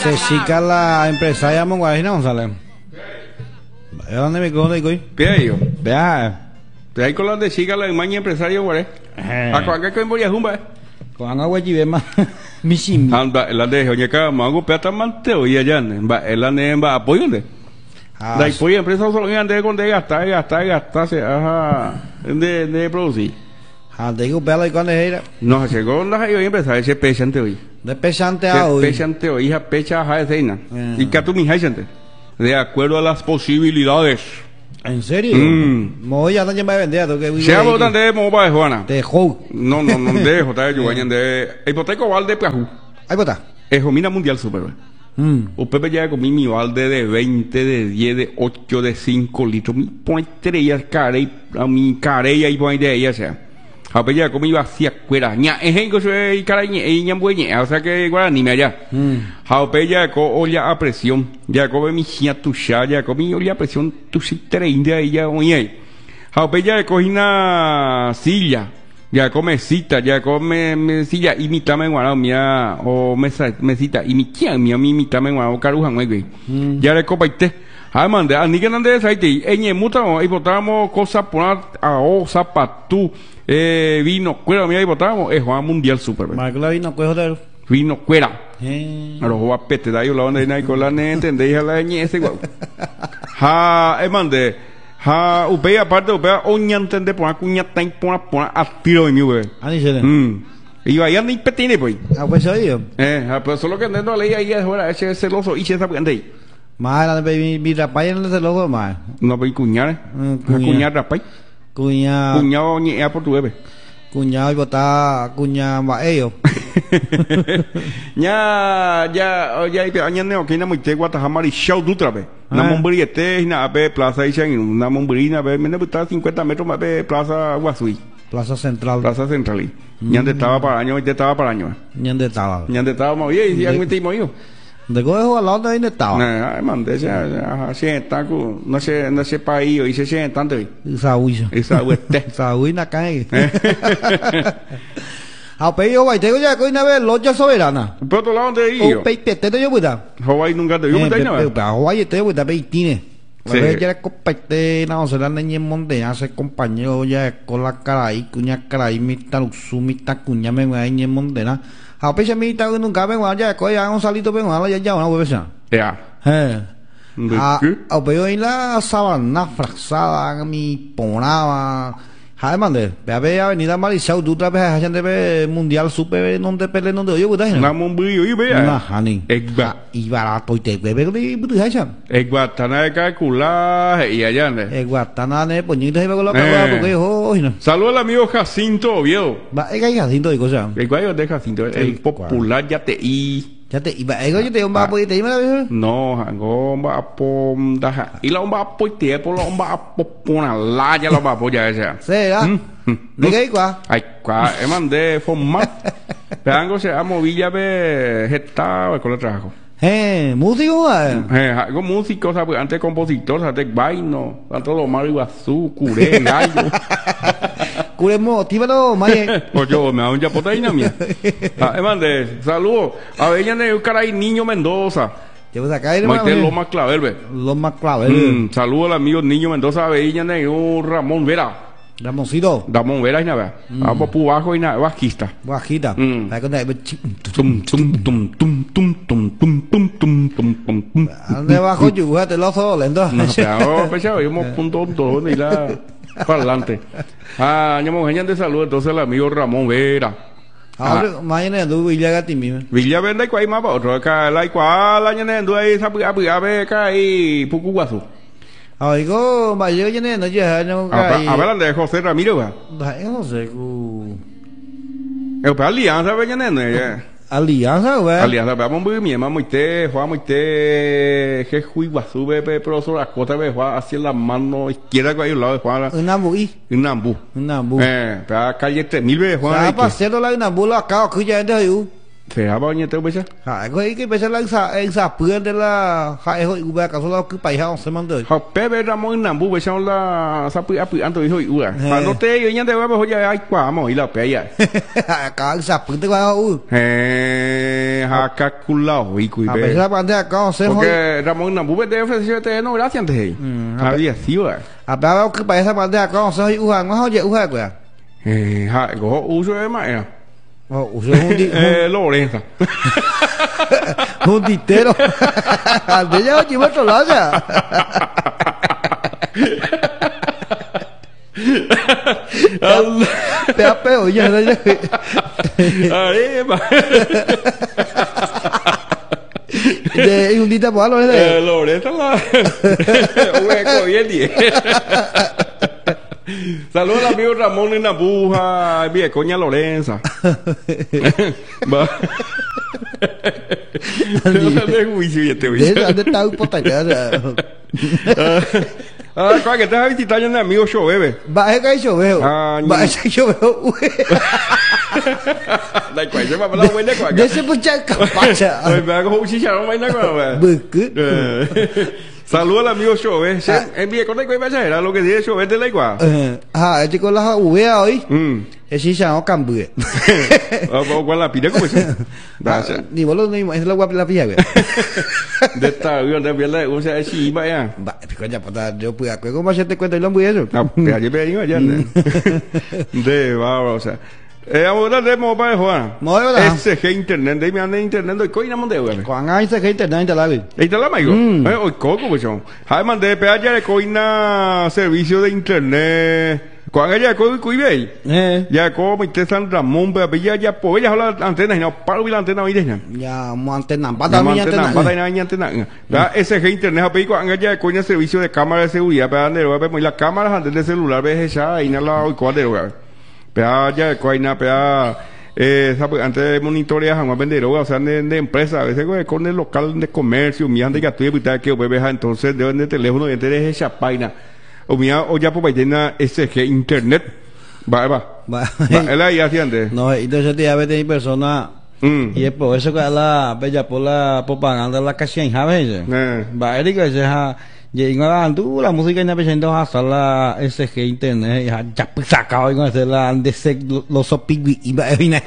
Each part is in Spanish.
Se chica la empresaria Monguarina González. ¿De dónde me cojo de hoy? ¿Qué yo? Vea. Te hay con las de chica la maña empresario, güey. ¿A cuál que voy a jumba? Con agua y bema. Mishim. Anda, la de Joñaca, mango peta manteo y allá, el ane va apoyo de. La apoyo empresa solo ande con de gastar, de producir. Ande digo pela y cuando era. No, llegó la yo empresa ese pechante hoy. De pechante a hoy. Pechante hoy, hija pecha a cena. Y que tú mi gente. De acuerdo a las posibilidades. ¿En serio? Mo ya no me vender a que se habla de moba de Juana. De jo. No, dejo, está yo de hipoteca balde plajú. Ahí bota. Es Jomina Mundial Super. O Pepe ya comí mi balde de 20, de 10, de 8, de 5 litros. Mi pone estrellas, a mi carella y pone de ella, sea. A Pepe ya comí vacía cuera. Ña, es en que soy caraña, y ñambueña, o sea que guaraní me allá. A Pepe ya olla a presión. Ya come mi chia tuya, ya comí olla a presión, tu si 30 y ya, oye. A Pepe ya cogí una silla. Ya come mesita, ya come mesilla y mi tama en guarao mía o mesita y mi kia mía mi tama en guarao carujan güey. Ya le copa y te. Ah, mande, a ni que nande esa y eñe muta y botamos cosas por a o zapatú vino cuera mía y botamos es Juan Mundial Super. Marco vino cuero. Vino cuera. A los guapete da yo la onda de nai con la nente entendéis la eñe ese guau. Ha, mande. Ha, upea aparte upea oñante de poner cuña tan poner a tiro de mi güey. Ani se le. Y vaya ni petine pues. Ah, pues oído. Pues solo que no leí ahí es fuera ese celoso y se sabe ande. Más de mi rapay no se lo más. No voy cuñar. Cuñar rapay. Cuñado ni a por tu bebé. Cuñado y botar cuña va ellos. Ya añan neo que na muy te guatajamari show dutra be. Na mombri este na be plaza y en una mombrina be me está 50 metros más be plaza Guasui. Plaza Central. Plaza Central. Ñande estaba para año y te estaba para año. Ñande estaba muy bien y ya me te moyo. De cojo al lado de ahí estaba. Ay, man, de ese está no sé país y se tanto. Esa huilla. Esa huilla cae. A pedido vai tengo ya coi na vez loja soberana. Por otro lado de ello. O peite te yo buda. Hawaii nunca te yo buda no. Pero Hawaii te buda peitine. La vez ya compete na soberana en monte hace compañero ya con la carai cuña carai mita sumita cuña me va en monte na. A pecha mita nunca ven ya coi ya un salito ven ya una huevesa. Ya. A pedido en la sabana fracada mi ponaba. Hai mande, be avenida Marisau dutra be hajan de mundial super non de pele non de yo buta. Na mombri yo be. Na hani. Egba. I barato te be buta hajan. Egba tana calcula y allá. Egba tana ne poñito be lo que porque no. Saludos al amigo Jacinto Oviedo. Va, Jacinto digo ya. El guayo de Jacinto, el popular ya te ya te iba ego yo te un va po te me no hango va po da y la va po te po lo va po pona la ya lo va po ya esa será de qué qua ay qua mande forma peango se amo villa be gesta con el trabajo músico algo músico sabe antes compositor antes vaino tanto lo malo iba su curé gallo curemos tíbalo maye pues yo me hago un yapotaina mía mande saludos a ella de caray Niño Mendoza yo voy a caer Loma Clavel ve Loma Clavel saludos al amigo Niño Mendoza a ella de Ramón Vera Ramoncito Ramón Vera y nada vamos por bajo y nada bajista hay con ande bajo yuga te lo solo lento no pero pechado yo punto todo y la para adelante ñamo genial de salud entonces el amigo Ramón Vera ahora mañana du Villa Gatimi Villa Verde cuál más para otro acá la cual mañana du ahí sabe a ver acá ahí Pucuguazo oigo mayo ya no ya no a ver de José Ramírez va no sé el alianza ve ya alianza vamos muy mamá muy te Juan muy te que Juiguazú ve pero sobre las cosas ve Juan hacia la mano izquierda que hay un lado de Juan un ambu para calle 3000 ve Juan para hacerlo la un ambu acá que ya ande ahí Será bao nhiêu tao bây giờ? Cái bây giờ là sa bữa de la hai hội u ba ka so la cứ pai ha se man de. Học bé bé ra mỗi năm bố bây giờ là sắp bữa áp ăn tôi hơi uổng. Và nó tê rồi nhá, tê quá bây giờ ai quả mỗi là bé vậy. Ka sa bữa te qua u. Ha các cula hồi cuối bé. Bây giờ bạn thế có se hội. Porque ra mỗi năm bố bé tê phải chơi tê nó đã tiền thế. Ha đi xíu à. Ba cứ pai sa bạn thế có se hội u ha ngó je u ha của. Ha có u số em mày à. O sea, Lorenza. Un tintero. De ya lleva otro lado ya. Te ha pego ya. De un dita por algo. Lorenza la. Hueco bien die. Saludos al amigo Ramón en Nabuja, bien, coña Lorenza. Va. ¿Dónde está un potallada? Coi que estás visitando a un amigo show, bebé. Va, es que hay choveo. Va, es que hay choveo. Đại quẩy cho bà lâu mấy đấy quả. De ese muchacho capacha. Rồi bà có hũ xí chào mấy đấy quả bà. Bực cứ. Saludos al amigo Chove. Envíe con la era lo que dice Chove de la igual. Chico la uvea hoy. Sí, ya no cambie. O con la pide como eso. Ni vos no es la guapa la pilla, güey. De esta, yo de verla, o sea, sí, vaya. Va, coña, puta, yo puedo, ¿cómo se te cuenta el hombre eso? No, pero yo me digo allá. De va, o sea. Ahora de mobile Juan. SG Internet, de me anda internet do coi na mande güey. Juan ai SG Internet la güey. Ahí está la maigo. Hoy coco pues son. Hay mande pe allá de coi na servicio de internet. Juan allá coi ve. Ya como te San Ramón pe ya pues ya la antena no paro la antena hoy de. Ya mo antena pata mi antena. Pata na antena. Ya SG Internet pe Juan allá coi na servicio de cámara de seguridad pe ande pe las cámaras de celular ve ya ahí na la hoy cuadro güey. Pea ya coina pea antes de monitorear a vender o sea de empresa a veces con el local de comercio mi ande que estoy que bebé entonces de donde teléfono y de esa página o mía o ya por vaina SG Internet va él ahí haciendo no entonces te llave de persona y es por eso que la bella por la propaganda la casi en jave va él que se ha llegan tú la música en presentando hasta la SG Internet ya pues sacado con hacer la de los sopigui y va no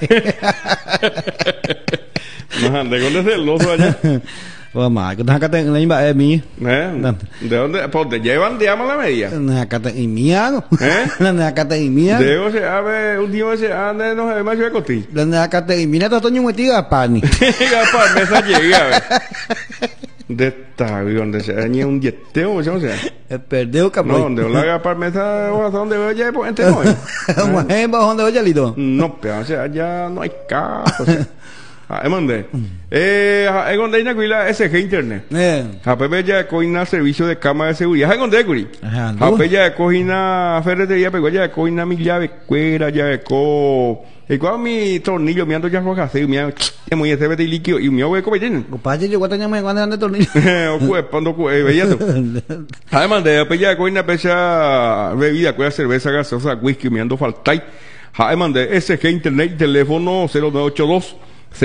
de dónde es el oso allá mà cái thằng cái tên lấy bạn mi de dónde por te llevan de ama la media na cái tên mía na cái tên mía de o sea ave un día se anda no se más yo coti na cái tên mía todo ño metiga pani para mesa llega de esta donde se dañe un dieteo o sea perdeu cabrón no donde la haga para mesa o donde vaya por entre no donde vaya lido no pero o sea ya no hay caso mande es donde hay una cuila SG Internet Jape ya coina servicio de cámara de seguridad es donde curi Jape ya coina ferretería pero ya coina mi llave cuera ya co y cuando mi tornillo me ando ya roja así me muy ese vete líquido y mi hueco me tiene compadre yo cuando me cuando ande tornillo o pues cuando veía tú además de ya coina pesa bebida cuera cerveza gaseosa whisky me ando faltai además de SG Internet teléfono 0982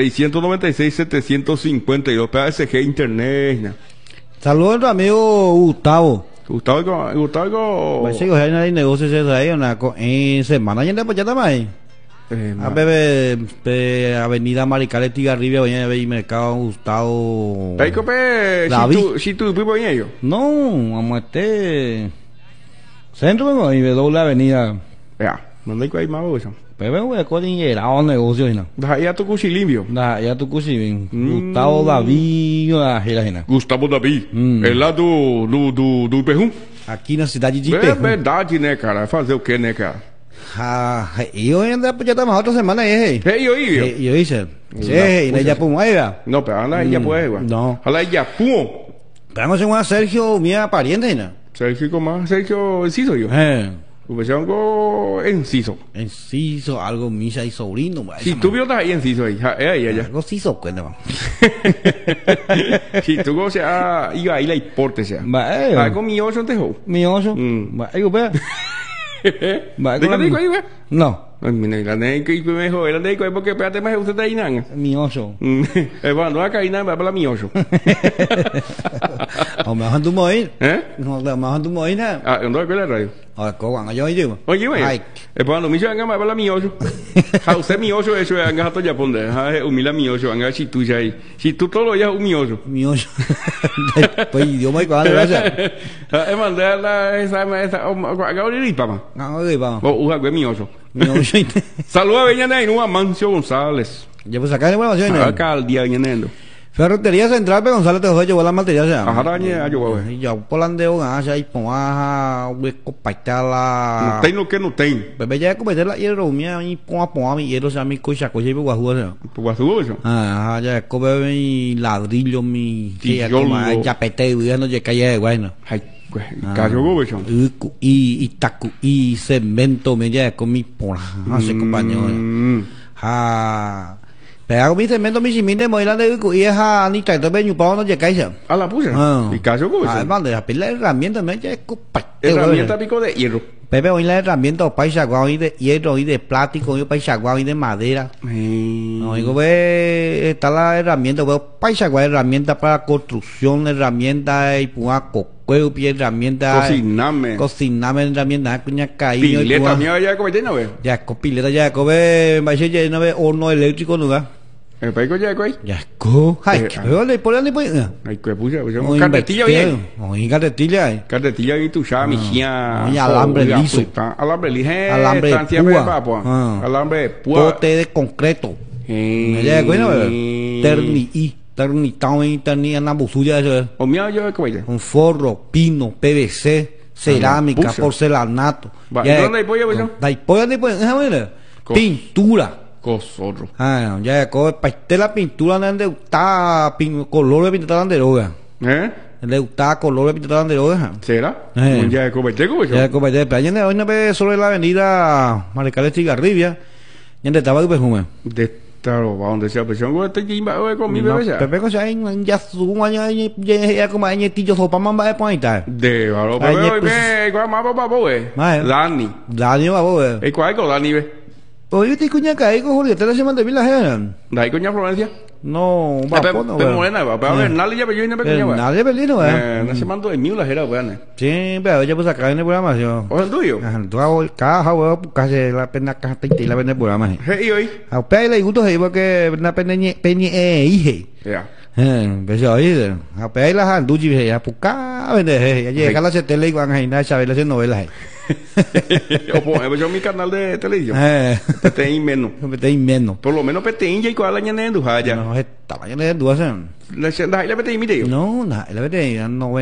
696-752 para SG Internet. Saludos a amigo Gustavo. Gustavo. Pues sí, que hay negocios ahí, en semana ya después ya también. A bebé Avenida Maricales Tigarribia, voy a ver mercado Gustavo. Si tú vivo en ello. No, vamos a centro y doble avenida. Ya, no hay más eso. Pero voy a coger a negocios no. Ya tu cusi limpio. Ya tu cusi Gustavo David, Gustavo David. É lá do Peru. Aqui na cidade de Peru. É verdade, né, cara? Fazer o que, né, cara? Eu ainda podia dar uma outra semana aí. Eu hice. Sí, y na Yapumaira. No, pero anda en Yapumaira. No. Hala en Yapu. Vamos a Sergio, mi pariente, ¿no? Sergio, ¿cómo? Sergio Enciso, yo. Algo Enciso. Enciso, algo misa y sobrino. Si tú vio ahí Enciso ahí, allá. Algo Ciso, cuéntame. Si tú go sea, iba ahí la importe sea. Algo mío, yo te dejó. Mío, yo. Algo, vea. ¿De qué digo ahí, güey? No. Mira, la nena que me joder, la nena porque espérate más usted está ahí nada. Mioso. Bueno, acá hay nada para mi ocho. O me bajan tu móvil. No, Me bajan tu móvil nè. ¿dónde es la radio? Rồi cố gắng cho chứ. Oye, güey. Bueno, mi anga para mi ocho. Ha usted mi ocho eso anga hasta ya ponde. Ha humila mi ocho anga si tú ya ahí. Si tú todo ya un mi ocho. Mioso. Pues idioma igual de verdad. Mandé la esa acá ahorita pa. No, rồi vamos. O usa que mi ocho. Mioso. Saluda a Beñana y no a Mancio González. Ya pues acá de buena opción. Acá al día Beñanendo. Ferretería Central pe González te joder llevó la material ya. Ajarañe ayo güey. Ya polandeo gasa y poa hueco paitala. No tem no que no tem. Bebé ya como la hierro mía y poa mi hierro sea mi cocha y guajua ya. Guazú eso. Ya como mi ladrillo mi ya pete y no ya calle de bueno. Ay, cayó güey eso. Y tacu y cemento me ya con mi pola. Hace compañero. Pero mi cemento mi simile muy grande y es a ni tanto be ñupado no llega esa. A la pucha. Y cayó güey eso. Además de la herramienta me ya herramienta pico de hierro. Pepe hoy la herramienta o paisa guau y de hierro y de plástico y paisa guau y de madera. No digo ve está la herramienta veo paisa guau herramienta para construcción herramienta y pua cocueo pie herramienta cociname herramienta cuña caído y también ya como tiene ve. Ya copileta ya come va ya no ve horno eléctrico no. El paico ya coi. Ya co. Ay, pero le ponen le pues. Ay, que pucha, pues carretilla bien. Oye, carretilla. Carretilla y tu chami cia. Oye, alambre liso. Alambre liso. Alambre púa. Alambre púa. Pote de concreto. Ya bueno, ternitao y terni na busuya eso. O mía yo que vaya. Un forro, pino, PVC, cerámica, porcelanato. ¿Dónde hay pollo pues? Hay pollo de pues, pintura. Cosotro. Ya como parte la pintura donde está color de pintura de droga. Le gusta color de pintura de droga. ¿Será? Ya como pues. Ya como pues, pero hoy no ve sobre la avenida Maricales Cigarribia. Ya estaba pues hume. De claro, va donde sea presión con este jimba con mi bebé. Pepe cosa en ya su año ya como año tío sopa mamba de pointa. De varo, pero ve, cuál más papá pues. Dani va pues. ¿Y cuál con Dani ve? Oye, te cuña caí con Julieta la semana de Vila General. ¿Dai cuña Florencia? No, va no. Pero morena, va, pero nadie ya pello y no pequeña va. Nadie pelino, no se mandó de mil la jera, weón. Sí, pero ya pues acá en el programa, yo. ¿O el tuyo? Tú hago caja, weón, casi la pena caja y la vende el programa. Hey, hoy. A usted le gusta porque una peñe hije. Ya. Pero oye, a usted la handuchi ya puca vende, ya llega la tele y van a ir a saber hacer novelas. Yo mi canal de televisión. PTI menos. Por lo menos PTI ya y cuál año en Dujaya. No, estaba año en Dujaya. La PTI mire yo. No, la PTI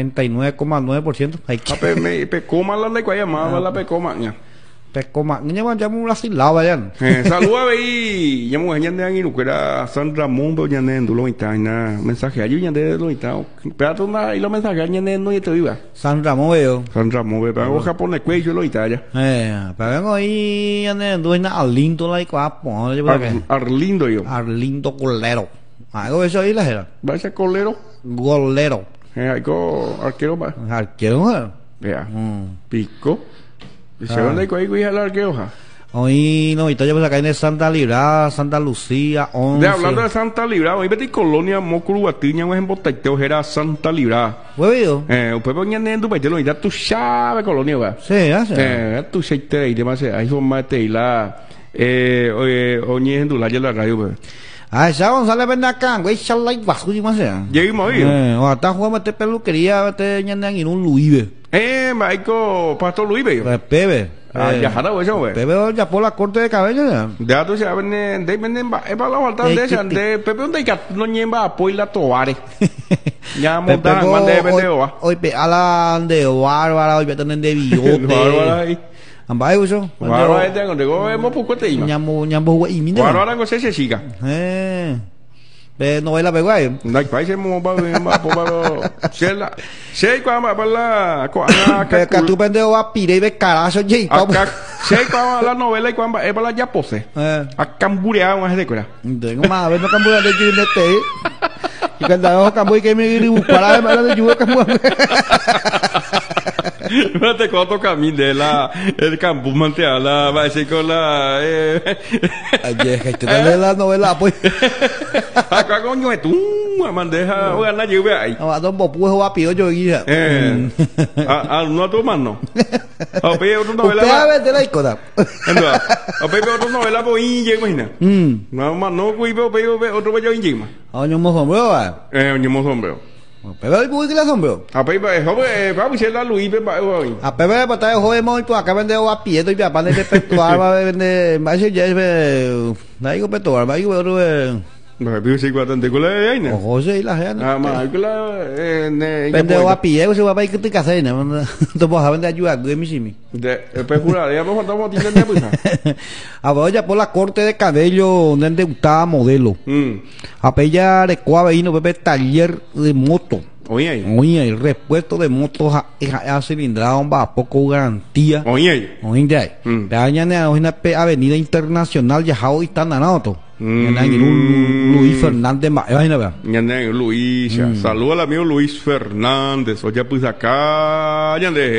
99,9%. Hay que me pecoma la de cuál llamaba la pecoma. Pecoma, ya me así lava ya. Saluda ahí, ya me voy a ñandar en Iruquera San Ramón, pero ya en lo interna mensaje allí ya de lo interna. Pero una y los mensajes ya en no y te viva. San Ramón veo. San Ramón veo, pero japonés cuello lo interna. Pero vengo ahí ya en duena Arlindo la y cuapo. Arlindo yo. Arlindo Golero. Algo eso ahí la era. ¿Va a ser colero? Golero. Algo arquero va. Arquero. Ya. Pico. ¿Y se dónde hay que ir al arquero? Hoy no, ahorita ya pues acá en Santa Librada, Santa Lucía, 11. Hablando de Santa Librada, hoy vete colonia Mocurubatiña, un ejemplo, Taiteo, era Santa Librada. ¿Huevido? Usted ponía en tu país, lo ya tu chave colonia, va. Sí, hace. Tu cheite y demás, ahí son más de la, oye, en tu la radio, pues. Ya González ven acá, güey, chalai bajo y más sea. Lleguemos ahí. O hasta jugando este peluquería, este ñandan en un Luibe. Maico, Pastor Luibe. Pepe. Ya jara güey, güey. Pepe ya por la corte de cabello ya. Ya tú sabes, venden para la falta de esa, de Pepe donde que no lleva apoyo la toare. Ya montan, mande vende va. Hoy pe ala de bárbara, hoy venden de billote. Bárbara ahí. Ambai uso. Bárbara este cuando digo hemos poco te ima. Ñambo güey, mira. Bárbara con ese chica. Ve novela peguay. Dai país mo ba Sela. Sei kwa ba la que tú pendejo va pire de carajo J. Sei kwa la novela y kwa ba la ya pose. A camburear un de cura. Tengo más a ver no camburear de este. Y cuando camburear que me buscar la de yuga camburear. Te cuento camino de el campus Manteala, va a decir con la. Ayer, que te de la novela, pues. Acá coño es tú, mandeja, o ganar lluvia ahí. A don Bopu va a pido yo guía. No a tu mano. A pedir otra novela. Usted a ver de la icona. A pedir otra novela, pues, imagina. No, no, otro bello injima. A un ñomo sombrero, va. Un sombrero. Pero el buggy la sombrero. A pedir, vamos a ir a Luis, a pedir para estar joven, muy pues acá vende a pie, y para de perpetuar, va a vender, va a ser ya, va a ir a perpetuar, va a ir a otro. Pero si cuando te cola de aina. Ojo, sí, la gente. Ah, más, vende a pie, se va a ir que te casas, ¿no? Tú vas a vender ayuda, que mi simi. Pues jura, ya me faltamos a ti de pues. Ahora ya por la corte de cabello, donde gustaba modelo. A pella de cuave y no bebe taller de moto. Oye, el repuesto de motos a cilindrada va a poco garantía. Oye, mañana es una avenida internacional ya how están ganando. Luis Fernández, imagínate, Luis, saluda al amigo Luis Fernández, oye pues acá,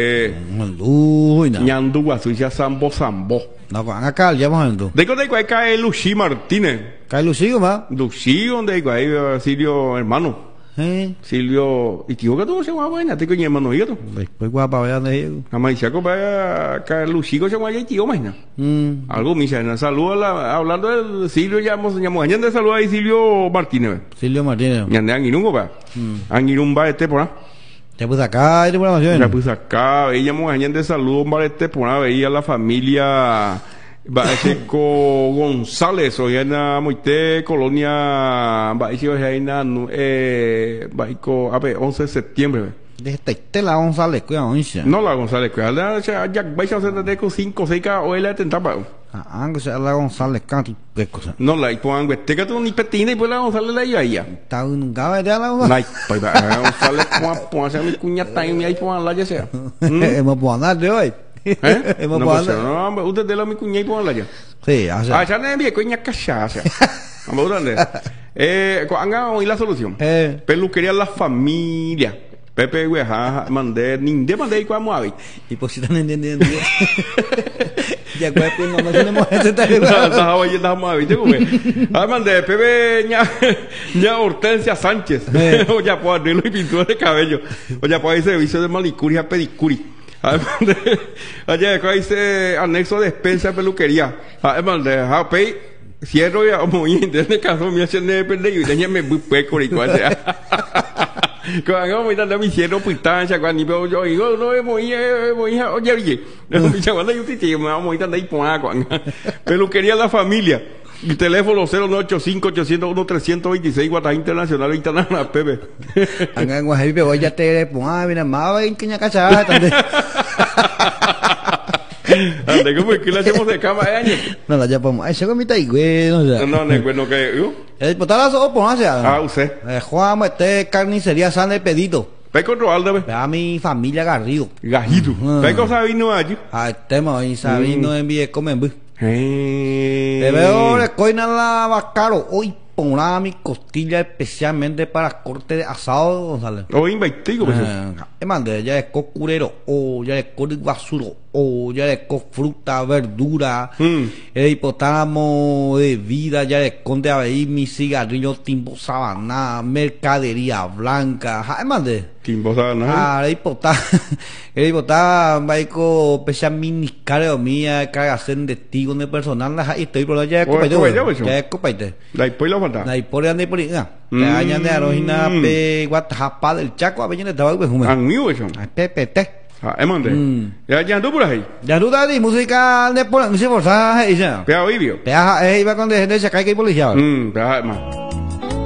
ñandu guasuya sambo. No, acá ya vamos a ver. De que cae Lucy Martínez. Cae Lucio, ¿va? Lucy, donde hay Silvio hermano. Silvio, y tío que todo se va buena, te coño hermano y todo. Después guapa vean de ellos. A Maiciaco para caer Lucigo se va allá tío imagina. Algo misa, saludo hablando de Silvio ya añan de salud ahí Silvio Martínez. Silvio Martínez. Ya de Anguirungo va. Anguirumba por ahí. Ya pues acá hay información. Ya pues acá veíamos añan de salud por ahí veía la familia Baeco González, hoy en la Moite, Colonia, Baeco, hoy en la Baeco, 11 de septiembre. Desde la González, cuidado, no la González, cuidado, ya vais a hacer de 5 6 o él atentaba. Que sea la González, canto, qué cosa. No, la Ipoan, te que tú ni petina y pues la González la iba ahí. Está nunca va a la González. Pues la González, pues hacer mi cuñata y mi Ipoan la ya sea. Hemos podido andar de hoy. No, usted de la mi cuña y ponla ya. Sí, ya no es bien, coña cachaza. Vamos a ver. Hagamos la solución. Peluquería la familia. Pepe, güey, mandé, ni mandé y cuál a ver. Y pues si están entendiendo. Ya cuál no tenemos ese tema. Estaba ahí, estamos a ver, güey. Mandé, Pepe, ya Hortensia Sánchez. O ya puedo arreglo y pintura de cabello. O ya puedo ir servicio de manicuria, pedicuri. Allá acá dice anexo de despensa de peluquería. Cierro ya muy de caso me hacen de perder y tenía me peco y cual sea. Cuando me dan mi cierro pistancia cuando yo digo no es muy oye mi chaval yo te me vamos a ir ahí por agua. Peluquería la familia. El teléfono 0985-801-326 Guatajá Internacional Internacional Pepe. Angan guajabi pero ya te ponga mira más en queña cachada también. Ande como que le hacemos de cama de año. No la ya podemos. Ay, se comita y güey, no sé. No, bueno que yo. El potalazo pues hacia. Usted. Juan carnicería San de Pedito. Peco Roaldo, ve. A mi familia Garrido. Garrido. Peco Sabino allí. Tema y Sabino envié comen. Te veo le coina la bacaro. Hoy pondrá mi costilla especialmente para corte de asado, González. Hoy investigo, pues. Mande, ya es curero, o ya es basuro, o ya es fruta, verdura, el hipotálamo de vida, ya esconde a ver mi cigarrillo timbo sabana, mercadería blanca, mande. Timbo sabana. El hipotálamo, baico, especial miniscario mía, cagasen de testigo de personal, y estoy por allá, ya es copaite. La hipoila falta. La hipolia ande por ahí, ya añade a rojina pe guatajapa del Chaco, a ver, ya estaba pues, mío eso. Pepe. Mande. Ya ando por ahí. Ya tú estás de música de por, no sé por qué, ya. Pea vivio. Pea, iba con de gente se cae que policía. Pea, man.